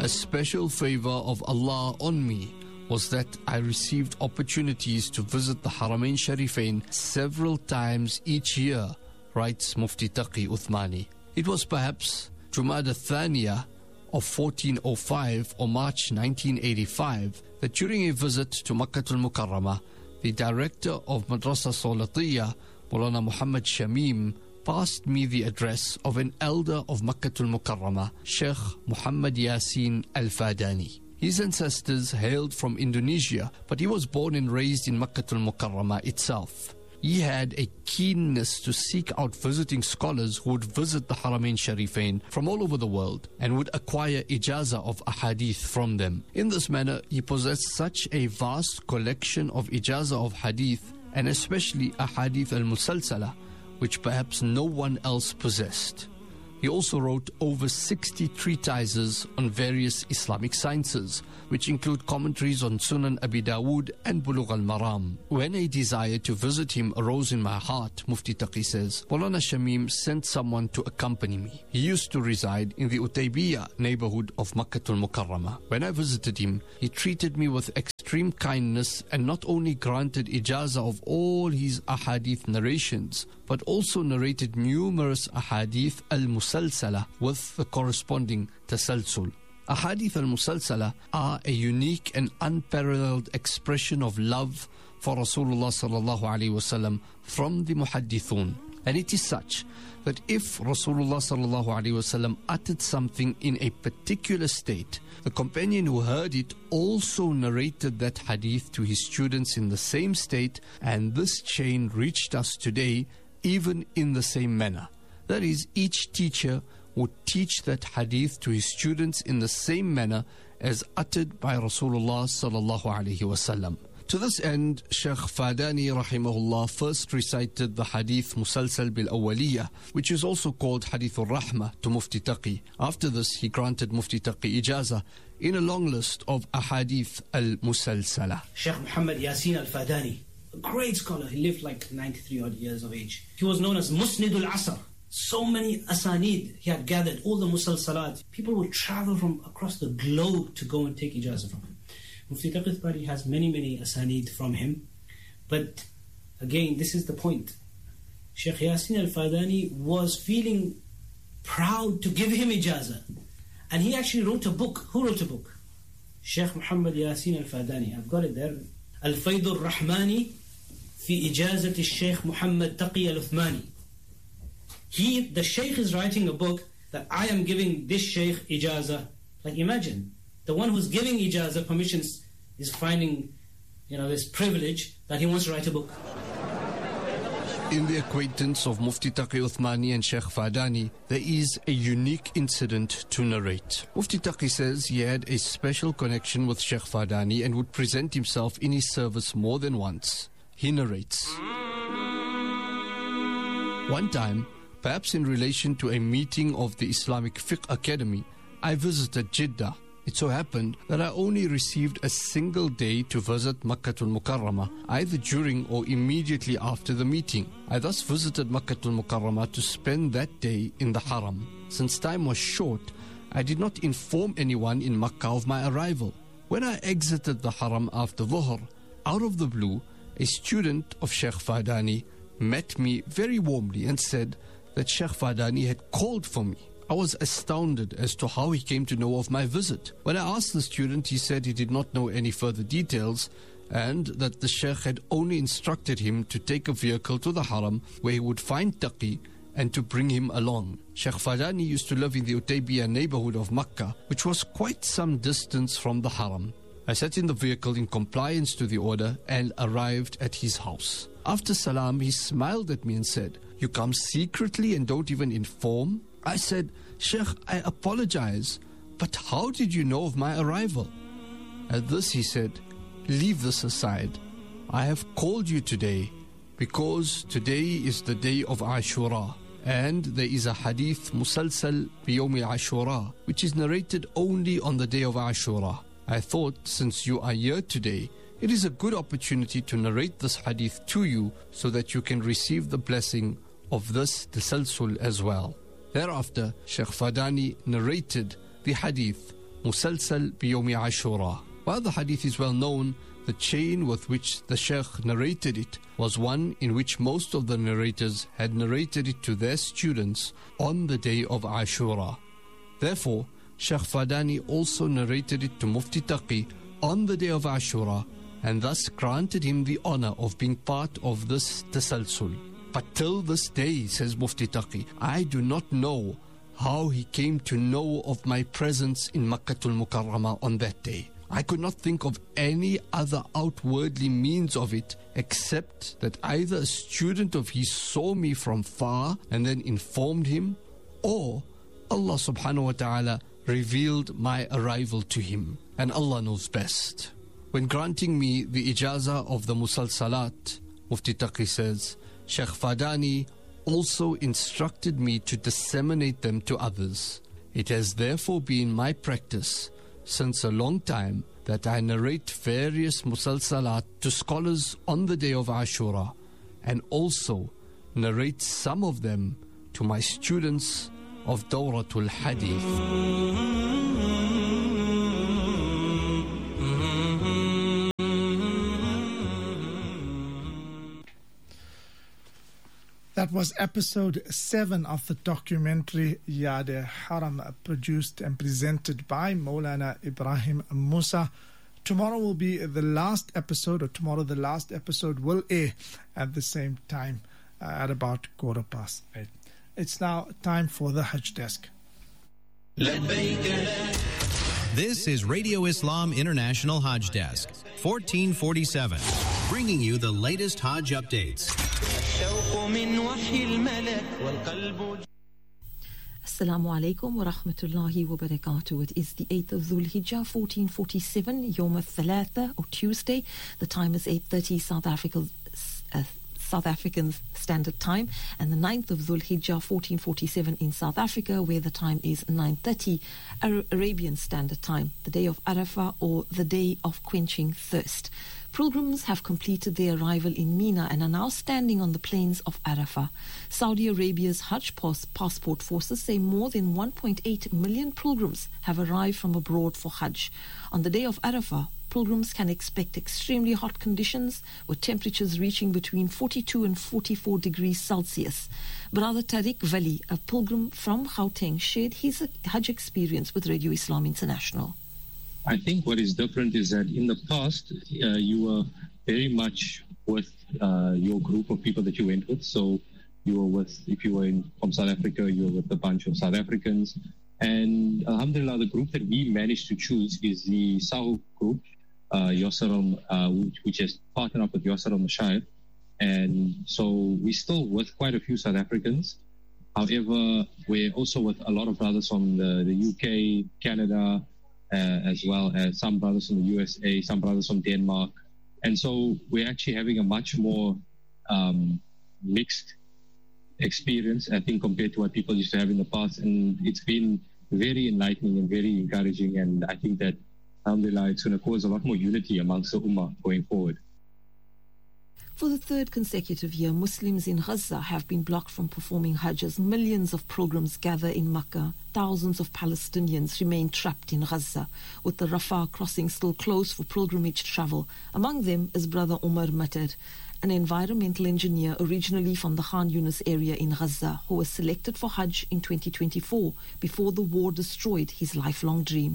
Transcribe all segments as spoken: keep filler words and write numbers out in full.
A special favor of Allah on me was that I received opportunities to visit the Haramain Sharifain several times each year, writes Mufti Taqi Uthmani. It was perhaps Jumada Thaniya of fourteen oh five or March nineteen eighty-five that during a visit to Makkatul Mukarramah, the director of Madrasa Salatiyya, Maulana Muhammad Shamim, passed me the address of an elder of Makkatul Mukarramah, Sheikh Muhammad Yasin Al-Fadani. His ancestors hailed from Indonesia, but he was born and raised in Makkatul Mukarramah itself. He had a keenness to seek out visiting scholars who would visit the Haramain Sharifain from all over the world and would acquire ijazah of ahadith from them. In this manner, he possessed such a vast collection of ijazah of hadith, and especially ahadith al-musalsala, which perhaps no one else possessed. He also wrote over sixty treatises on various Islamic sciences, which include commentaries on Sunan Abi Dawood and Bulugh al-Maram. When a desire to visit him arose in my heart, Mufti Taqi says, Maulana Shamim sent someone to accompany me. He used to reside in the Utaybiyah neighborhood of Makkatul Mukarramah. When I visited him, he treated me with extreme kindness and not only granted ijazah of all his ahadith narrations, but also narrated numerous ahadith al-musalsala with the corresponding tasalsul. Ahadith al-musalsala are a unique and unparalleled expression of love for Rasulullah sallallahu alaihi wasallam from the muhaddithun. And it is such that if Rasulullah sallallahu alaihi wasallam uttered something in a particular state, the companion who heard it also narrated that hadith to his students in the same state, and this chain reached us today even in the same manner. That is, each teacher would teach that hadith to his students in the same manner as uttered by Rasulullah sallallahu alaihi wasallam. To this end, Shaykh Fadani rahimahullah first recited the hadith Musalsal bil Awwaliyah, which is also called Hadith al-Rahmah, to Mufti Taqi. After this, he granted Mufti Taqi ijazah in a long list of ahadith al-musalsala. Shaykh Muhammad Yasin Al-Fadani, a great scholar. He lived like ninety-three odd years of age. He was known as Musnidul Asr. So many asanid he had gathered, all the musalsalat. People would travel from across the globe to go and take ijazah from him. Mufti Taqi Uthmani has many, many asanid from him. But again, this is the point. Shaykh Yasin Al-Fadani was feeling proud to give him ijazah. And he actually wrote a book. Who wrote a book? Shaykh Muhammad Yasin Al-Fadani. I've got it there. Al-Fayd al-Rahmani fi ijazat al-Shaykh Muhammad Taqi Al-Uthmani. He, the Shaykh is writing a book that I am giving this Shaykh ijazah. Like imagine, the one who's giving ijazah permissions is finding, you know, this privilege that he wants to write a book. In the acquaintance of Mufti Taqi Uthmani and Shaykh Fadani, there is a unique incident to narrate. Mufti Taqi says he had a special connection with Shaykh Fadani and would present himself in his service more than once. He narrates, one time, perhaps in relation to a meeting of the Islamic Fiqh Academy, I visited Jeddah. It so happened that I only received a single day to visit Makkatul Mukarramah, either during or immediately after the meeting. I thus visited Makkatul Mukarramah to spend that day in the Haram. Since time was short, I did not inform anyone in Makkah of my arrival. When I exited the Haram after Dhuhr, out of the blue, a student of Shaykh Fadani met me very warmly and said that Shaykh Fadani had called for me. I was astounded as to how he came to know of my visit. When I asked the student, he said he did not know any further details and that the Shaykh had only instructed him to take a vehicle to the Haram where he would find Taqi and to bring him along. Shaykh Fadani used to live in the Utaybiyah neighborhood of Makkah, which was quite some distance from the Haram. I sat in the vehicle in compliance to the order and arrived at his house. After salam, he smiled at me and said, "You come secretly and don't even inform?" I said, "Shaykh, I apologize, but how did you know of my arrival?" At this he said, "Leave this aside. I have called you today because today is the day of Ashura, and there is a hadith Musalsal bi Yawmi Ashura, which is narrated only on the day of Ashura. I thought, since you are here today, it is a good opportunity to narrate this hadith to you so that you can receive the blessing of this tasalsul as well." Thereafter, Shaykh Fadani narrated the hadith Musalsal Biyawmi Ashura. While the hadith is well known, the chain with which the Shaykh narrated it was one in which most of the narrators had narrated it to their students on the day of Ashura. Therefore, Shaykh Fadani also narrated it to Mufti Taqi on the day of Ashura, and thus granted him the honor of being part of this tasalsul. But till this day, says Mufti Taqi, I do not know how he came to know of my presence in Makkatul Mukarramah on that day. I could not think of any other outwardly means of it except that either a student of his saw me from far and then informed him, or Allah subhanahu wa ta'ala revealed my arrival to him, and Allah knows best. When granting me the ijazah of the Musalsalat, Mufti Taqi says, Shaykh Fadani also instructed me to disseminate them to others. It has therefore been my practice since a long time that I narrate various Musalsalat to scholars on the day of Ashura, and also narrate some of them to my students of Dawratul Hadith. That was episode seven of the documentary Yad Haram, produced and presented by Maulana Ibrahim Musa. Tomorrow will be the last episode, or tomorrow the last episode will air at the same time uh, at about quarter past eight. It's now time for the Hajj Desk. This is Radio Islam International Hajj Desk, fourteen forty-seven, bringing you the latest Hajj updates. Assalamu alaikum wa rahmatullahi wa barakatuh. It is the eighth of Dhul Hijjah, fourteen forty-seven, Yom al-Thalatha, or Tuesday. The time is eight thirty South African, uh, South African Standard Time, and the ninth of Dhul Hijjah, fourteen forty-seven in South Africa, where the time is nine thirty Arabian Standard Time, the day of Arafah, or the day of quenching thirst. Pilgrims have completed their arrival in Mina and are now standing on the plains of Arafah. Saudi Arabia's Hajj passport forces say more than one point eight million pilgrims have arrived from abroad for Hajj. On the day of Arafah, pilgrims can expect extremely hot conditions, with temperatures reaching between forty-two and forty-four degrees Celsius. Brother Tariq Vali, a pilgrim from Gauteng, shared his Hajj experience with Radio Islam International. I think what is different is that in the past, uh, you were very much with uh, your group of people that you went with. So you were with, if you were in, from South Africa, you were with a bunch of South Africans. And alhamdulillah, the group that we managed to choose is the Sahu group, uh, Yasser, uh, which, which has partnered up with Yasser al-Mashayikh. And so we're still with quite a few South Africans. However, we're also with a lot of brothers from the, the U K, Canada, Uh, as well as some brothers from the U S A, some brothers from Denmark. And so we're actually having a much more um, mixed experience, I think, compared to what people used to have in the past. And it's been very enlightening and very encouraging. And I think that, alhamdulillah, it's going to cause a lot more unity amongst the Ummah going forward. For the third consecutive year, Muslims in Gaza have been blocked from performing Hajj as millions of pilgrims gather in Makkah. Thousands of Palestinians remain trapped in Gaza, with the Rafah crossing still closed for pilgrimage travel. Among them is Brother Omar Matar, an environmental engineer originally from the Khan Yunis area in Gaza, who was selected for Hajj in twenty twenty-four before the war destroyed his lifelong dream.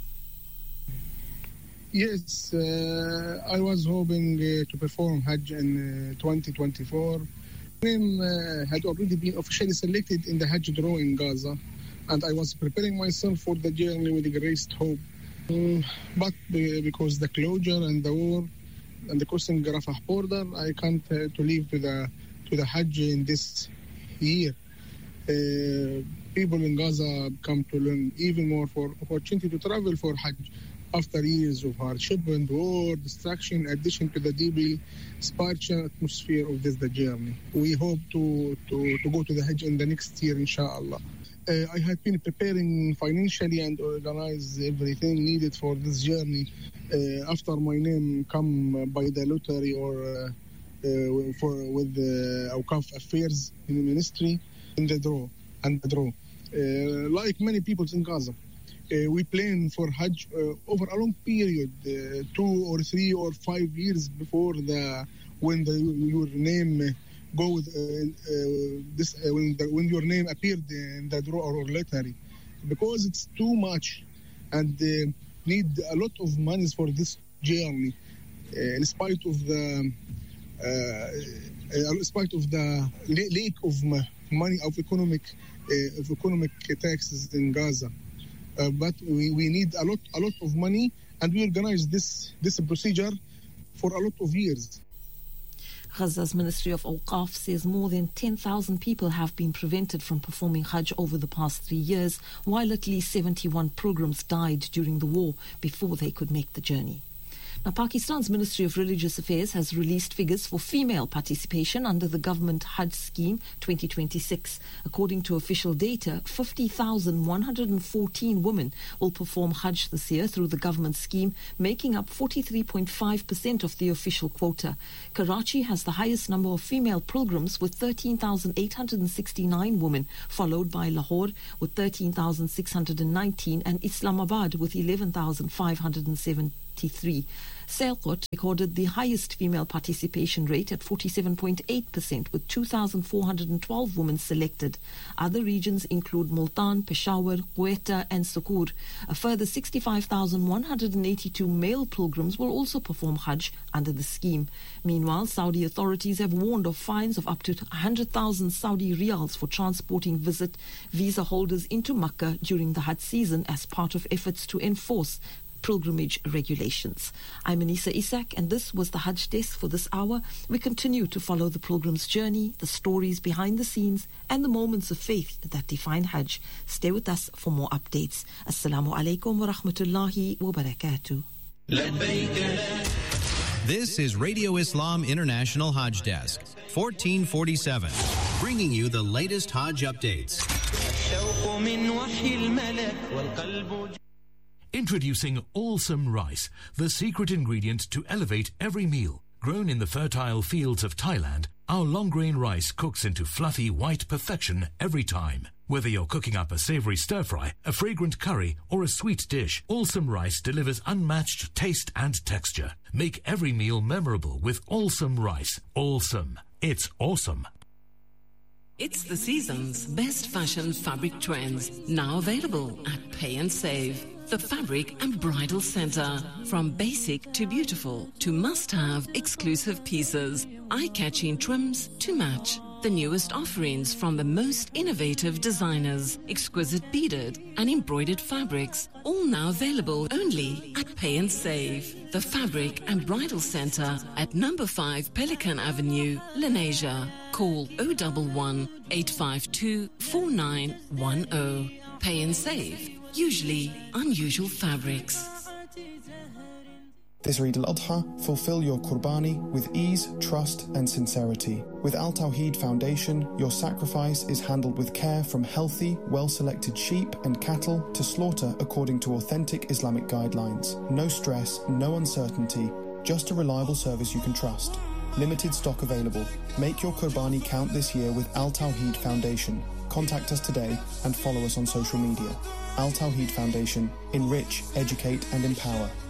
Yes, uh, I was hoping uh, to perform Hajj in uh, twenty twenty-four. My name uh, had already been officially selected in the Hajj draw in Gaza, and I was preparing myself for the journey with great hope. Um, but uh, because the closure and the war and the crossing Rafah border, I can't uh, to leave to the to the Hajj in this year. Uh, people in Gaza come to learn even more for opportunity to travel for Hajj. After years of hardship and war, destruction, in addition to the deeply spiritual atmosphere of this the journey. We hope to, to, to go to the Hajj in the next year, inshallah. Uh, I had been preparing financially and organize everything needed for this journey. Uh, after my name come by the lottery or uh, uh, for with the Awqaf Affairs in the ministry in the draw and the draw. Uh, like many people in Gaza. uh, we plan for Hajj uh, over a long period, uh, two or three or five years before the when the, your name go with, uh, uh, this uh, when the, when your name appeared in the draw or lottery, because it's too much and uh, need a lot of money for this journey. Uh, in spite of the uh, in spite of the lack of money of economic uh, of economic taxes in Gaza. Uh, but we, we need a lot a lot of money, and we organize this this procedure for a lot of years. Gaza's Ministry of Awqaf says more than ten thousand people have been prevented from performing Hajj over the past three years, while at least seventy-one pilgrims died during the war before they could make the journey. Now, Pakistan's Ministry of Religious Affairs has released figures for female participation under the government Hajj scheme twenty twenty-six. According to official data, fifty thousand one hundred fourteen women will perform Hajj this year through the government scheme, making up forty-three point five percent of the official quota. Karachi has the highest number of female pilgrims with thirteen thousand eight hundred sixty-nine women, followed by Lahore with thirteen thousand six hundred nineteen and Islamabad with eleven thousand five hundred seventy-three. Sialkot recorded the highest female participation rate at forty-seven point eight percent, with two thousand four hundred twelve women selected. Other regions include Multan, Peshawar, Quetta and Sukur. A further sixty-five thousand one hundred eighty-two male pilgrims will also perform Hajj under the scheme. Meanwhile, Saudi authorities have warned of fines of up to one hundred thousand Saudi riyals for transporting visit visa holders into Makkah during the Hajj season as part of efforts to enforce pilgrimage regulations. I'm Anisa Isak, and this was the Hajj Desk for this hour. We continue to follow the pilgrim's journey, the stories behind the scenes, and the moments of faith that define Hajj. Stay with us for more updates. Assalamu alaikum wa rahmatullahi wa barakatuh. This is Radio Islam International Hajj Desk, fourteen forty-seven, bringing you the latest Hajj updates. Introducing Allsome Rice, the secret ingredient to elevate every meal. Grown in the fertile fields of Thailand, our long-grain rice cooks into fluffy white perfection every time. Whether you're cooking up a savory stir-fry, a fragrant curry, or a sweet dish, Allsome Rice delivers unmatched taste and texture. Make every meal memorable with Allsome Rice. Allsome. It's awesome. It's the season's best fashion fabric trends, now available at Pay and Save. The Fabric and Bridal Centre. From basic to beautiful to must-have exclusive pieces, eye-catching trims to match. The newest offerings from the most innovative designers, exquisite beaded and embroidered fabrics, all now available only at Pay and Save. The Fabric and Bridal Centre at number five Pelican Avenue, Lenasia. Call oh one one, eight five two, four nine one oh. Pay and Save. Usually unusual fabrics. This Eid al-Adha, fulfill your Qurbani with ease, trust and sincerity. With Al Tawheed Foundation, your sacrifice is handled with care, from healthy, well-selected sheep and cattle to slaughter according to authentic Islamic guidelines. No stress, no uncertainty, just a reliable service you can trust. Limited stock available. Make your Qurbani count this year with Al Tawheed Foundation. Contact us today and follow us on social media. Al Tawheed Foundation. Enrich, educate and empower.